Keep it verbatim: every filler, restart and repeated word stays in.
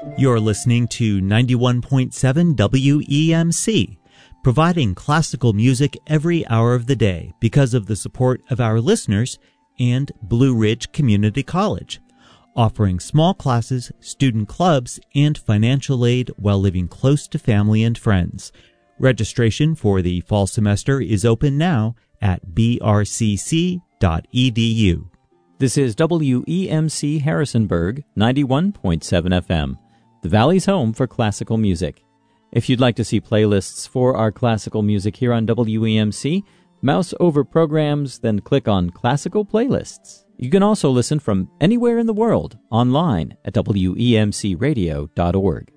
You're listening to ninety-one point seven W E M C, providing classical music every hour of the day because of the support of our listeners and Blue Ridge Community College, offering small classes, student clubs, and financial aid while living close to family and friends. Registration for the fall semester is open now at b r c c dot e d u. This is W E M C Harrisonburg, ninety-one point seven F M, the Valley's home for classical music. If you'd like to see playlists for our classical music here on W E M C, mouse over programs, then click on Classical Playlists. You can also listen from anywhere in the world online at W E M C radio dot org.